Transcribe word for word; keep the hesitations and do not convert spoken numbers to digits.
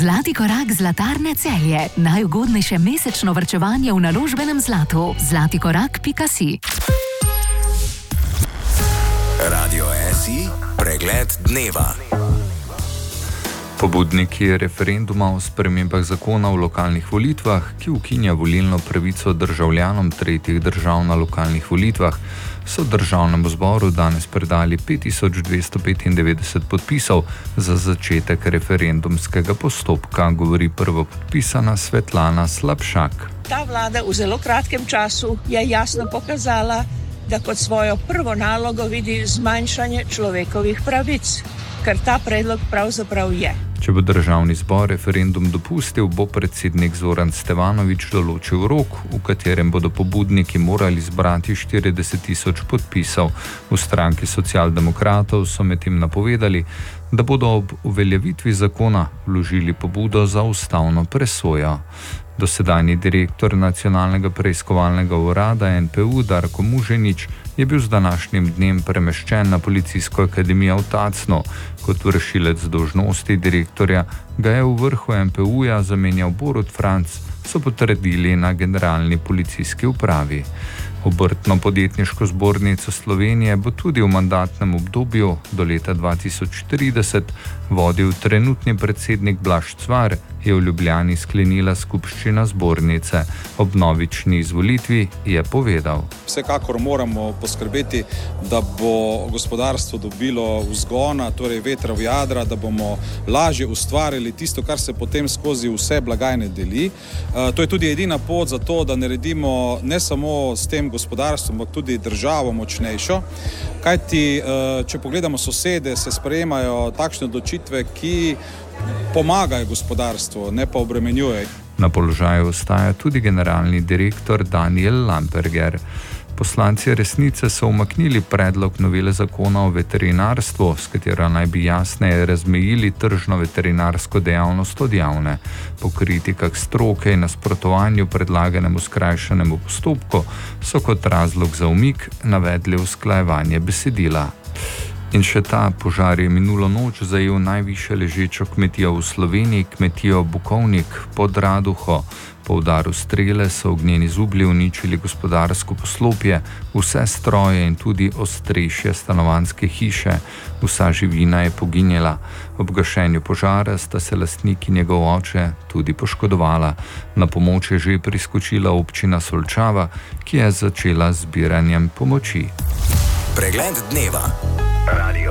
Zlati korak Zlatarne Celje. Najugodnejše mesečno varčevanje v naložbenem zlatu. zlati korak pika si. Radio S I, pregled dneva. Pobudniki referenduma o spremembah zakona o lokalnih volitvah, ki ukinja volilno pravico državljanom tretjih držav na lokalnih volitvah, so državnemu zboru danes predali pet tisoč dvesto petindevetdeset podpisov za začetek referendumskega postopka, govori prvopodpisana Svetlana Slapšak. Ta vlada v zelo kratkem času je jasno pokazala, da kot svojo prvo nalogo vidi zmanjšanje človekovih pravic, kar ta predlog pravzaprav je. Če bo državni zbor referendum dopustil, bo predsednik Zoran Stevanović določil rok, v katerem bodo pobudniki morali zbrati štirideset tisoč podpisov. V stranki socialdemokratov so medtem napovedali, da bodo ob uveljavitvi zakona vložili pobudo za ustavno presojo. Dosedanji direktor Nacionalnega preiskovalnega urada N P U Darko Muženič je bil z današnjim dnem premeščen na Policijsko akademijo v Tacnu. Kot vršilec dolžnosti direktorja ga je v vrhu N P U-ja zamenjal Borut Franc, so potrdili na Generalni policijski upravi. Obrtno-podjetniško zbornico Slovenije bo tudi v mandatnem obdobju do leta dva tisoč trideset vodil trenutni predsednik Blaž Cvar, je v Ljubljani sklenila skupščina zbornice. Ob novični izvolitvi je povedal: Vsekakor moramo poskrbeti, da bo gospodarstvo dobilo vzgona, torej vetra v jadra, da bomo lažje ustvarili tisto, kar se potem skozi vse blagajne deli. To je tudi edina pot za to, da naredimo ne samo s tem gospodarstvom, ampak tudi državo močnejšo. Kajti, če pogledamo sosede, se sprejemajo takšne odločitve, ki pomagajo gospodarstvu, ne pa obremenjujejo. Na položaju ostaja tudi generalni direktor Daniel Lamperger. Poslanci Resnice so umaknili predlog novele zakona o veterinarstvu, s katero naj bi jasneje razmejili tržno veterinarsko dejavnost od javne. Po kritikah stroke in nasprotovanju predlaganemu skrajšanemu postopku so kot razlog za umik navedli usklajevanje besedila. In še ta požar je minulo noč zajel najvišje ležečo kmetijo v Sloveniji, kmetijo Bukovnik pod Raduho. Po udaru strele so ognjeni zublji uničili gospodarsko poslopje, vse stroje in tudi ostrešje stanovanjske hiše. Vsa živina je poginjala. Ob gašenju požara sta se lastnik in njegov oče tudi poškodovala. Na pomoč je že priskočila občina Solčava, ki je začela z zbiranjem pomoči. Pregled dneva. Radio